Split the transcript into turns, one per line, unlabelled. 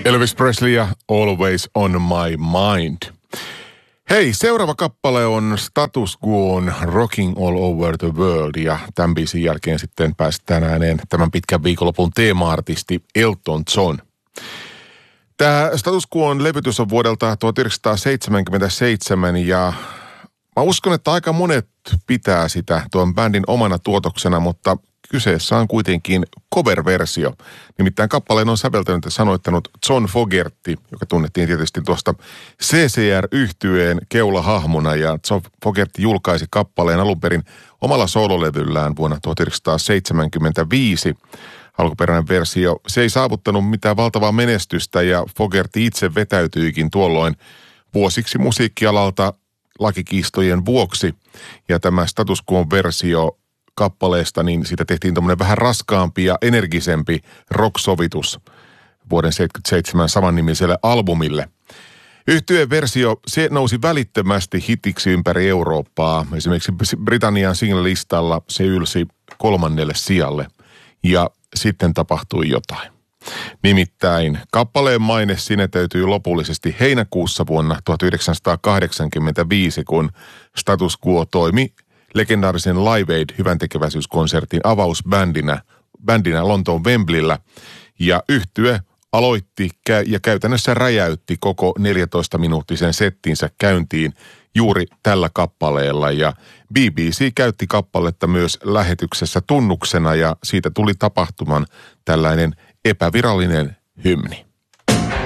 Elvis Presley ja Always on My Mind. Hei, seuraava kappale on Status Quoon Rocking All Over the World ja tämän biisin jälkeen sitten päästään ääneen tämän pitkän viikonlopun teema-artisti Elton John. Tämä Status Quoon levytys on vuodelta 1977 ja mä uskon, että aika monet pitää sitä tuon bändin omana tuotoksena, mutta kyseessä on kuitenkin cover-versio. Nimittäin kappaleen on säveltänyt ja sanoittanut John Fogerty, joka tunnettiin tietysti tuosta CCR-yhtyeen keulahahmona. Ja John Fogerty julkaisi kappaleen alun perin omalla soololevyllään vuonna 1975. Alkuperäinen versio. Se ei saavuttanut mitään valtavaa menestystä ja Fogerty itse vetäytyikin tuolloin vuosiksi musiikkialalta lakikiistojen vuoksi. Ja tämä Status Quo-versio kappaleesta, niin siitä tehtiin tommoinen vähän raskaampi ja energisempi rock-sovitus vuoden 1977 samannimiselle albumille. Yhtyeen versio, se nousi välittömästi hitiksi ympäri Eurooppaa. Esimerkiksi Britannian single-listalla se ylsi 3. sijalle ja sitten tapahtui jotain. Nimittäin kappaleen maine sinetöityi lopullisesti heinäkuussa vuonna 1985, kun Status Quo toimi legendaarisen Live Aid hyväntekeväisyyskonsertin avausbändinä Lontoon Wembleyllä. Ja yhtye aloitti ja käytännössä räjäytti koko 14-minuuttisen settinsä käyntiin juuri tällä kappaleella. Ja BBC käytti kappaletta myös lähetyksessä tunnuksena ja siitä tuli tapahtuman tällainen epävirallinen hymni.